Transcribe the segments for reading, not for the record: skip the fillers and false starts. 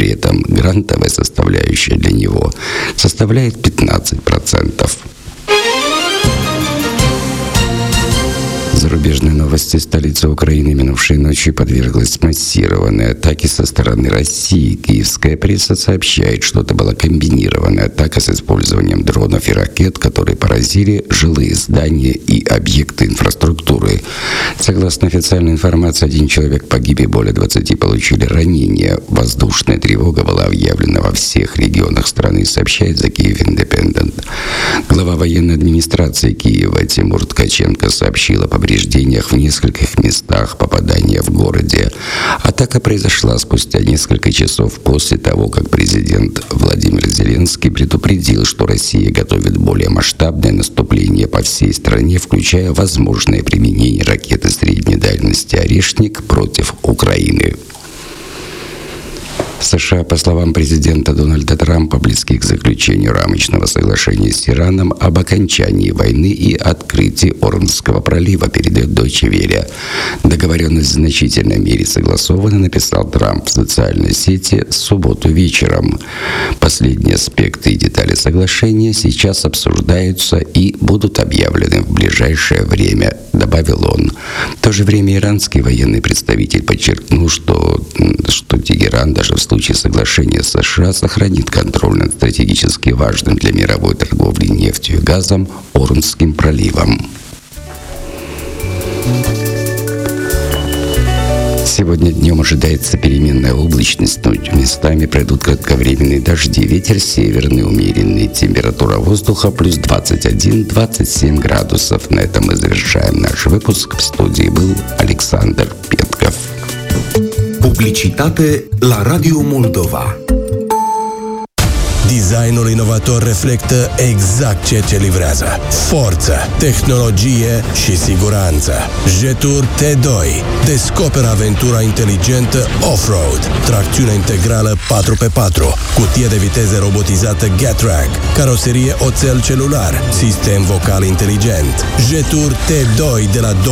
При этом грантовая составляющая для него составляет 15%. Зарубежные новости. Столица Украины минувшей ночью подверглась массированной атаке со стороны России. Киевская пресса сообщает, что это была комбинированная атака с использованием дронов и ракет, которые поразили жилые здания и объекты инфраструктуры. Согласно официальной информации, 1 человек погиб и более 20 получили ранения. Воздушная тревога была объявлена во всех регионах страны, сообщает The Kyiv Independent. Глава военной администрации Киева Тимур Ткаченко сообщил о повреждениях в нескольких местах попадания в городе. Атака произошла спустя несколько часов после того, как президент Владимир Зеленский предупредил, что Россия готовит более масштабное наступление по всей стране, включая возможное применение ракеты средней дальности «Орешник» против Украины. США, по словам президента Дональда Трампа, близки к заключению рамочного соглашения с Ираном об окончании войны и открытии Ормского пролива, передает Deutsche Welle. Договоренность в значительной мере согласована, написал Трамп в социальной сети в субботу вечером. Последние аспекты и детали соглашения сейчас обсуждаются и будут объявлены в ближайшее время, добавил он. В то же время иранский военный представитель подчеркнул, что Тегеран даже в случае соглашения с США сохранит контроль над стратегически важным для мировой торговли нефтью и газом Ормским проливом. Сегодня днем ожидается переменная облачность, но местами пройдут кратковременные дожди. Ветер северный, умеренный. Температура воздуха плюс 21-27 градусов. На этом мы завершаем наш выпуск. В студии был Александр Петков. Publicitate la Radio Moldova. Designul inovator reflectă exact ceea ce livrează. Forță, tehnologie și siguranță. Jetour T2. Descoperă aventura inteligentă off-road. Tracțiune integrală 4x4. Cutie de viteze robotizată Getrack. Caroserie oțel celular. Sistem vocal inteligent. Jetour T2 de la 24.900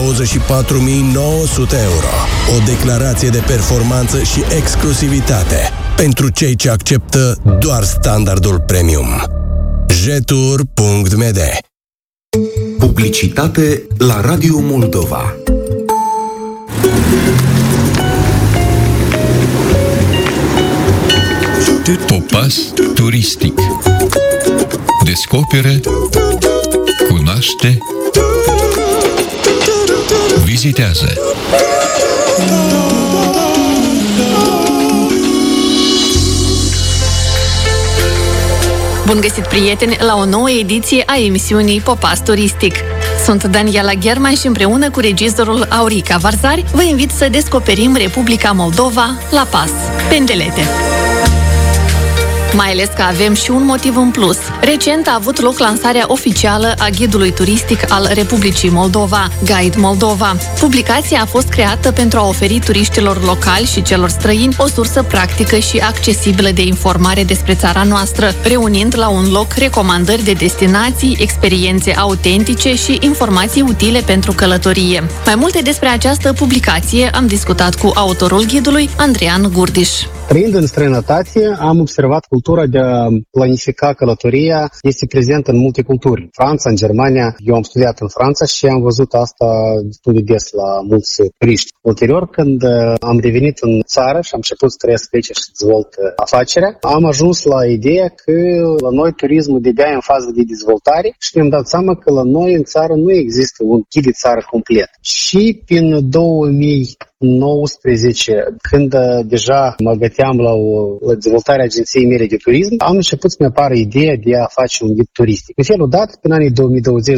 euro. O declarație de performanță și exclusivitate pentru cei ce acceptă doar standardul premium. Jetour.md. Publicitate la Radio Moldova. Popas turistic. Descoperă, cunoaște, vizitează. Bun găsit, prieteni, la o nouă ediție a emisiunii Popas Turistic. Sunt Daniela Gherman și împreună cu regizorul Aurica Varzari vă invit să descoperim Republica Moldova la pas, pendelete. Mai ales că avem și un motiv în plus. Recent a avut loc lansarea oficială a ghidului turistic al Republicii Moldova, Guide Moldova. Publicația a fost creată pentru a oferi turiștilor locali și celor străini o sursă practică și accesibilă de informare despre țara noastră, reunind la un loc recomandări de destinații, experiențe autentice și informații utile pentru călătorie. Mai multe despre această publicație am discutat cu autorul ghidului, Andrean Gurdiș. Trăind în străinătate, am observat cultura de a planifica călătoria este prezentă în multe culturi. În Franța, în Germania, eu am studiat în Franța și am văzut asta destul de des la mulți turiști. Ulterior, când am revenit în țară și am început să trăiesc aici și să dezvolt afacerea, am ajuns la ideea că la noi turismul de-abia e în fază de dezvoltare și ne-am dat seama că la noi în țară nu există un ghid de țară complet. Și prin 2019, când deja mă găteam la dezvoltarea agenției mele de turism, am început să-mi apară ideea de a face un ghid turistic. În felul dat, prin anii 2020-2021,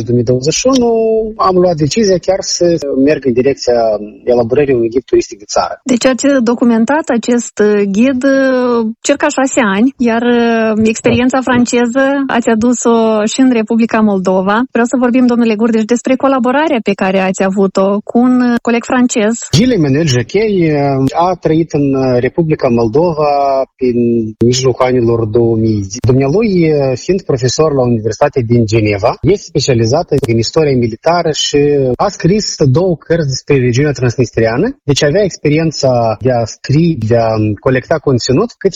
am luat decizia chiar să merg în direcția elaborării unui ghid turistic de țară. Deci ați documentat acest ghid circa 6 ani, iar experiența franceză ați adus-o și în Republica Moldova. Vreau să vorbim, domnule Gurdiș, despre colaborarea pe care ați avut-o cu un coleg francez. Gilles Emmanuel Jacquet a trăit în Republica Moldova prin mijlocul anilor 2000. Dumnealui, fiind profesor la Universitatea din Geneva, este specializată în istorie militară și a scris 2 cărți despre regiunea transnistriană, deci avea experiența de a scrie, de a colecta conținut, cât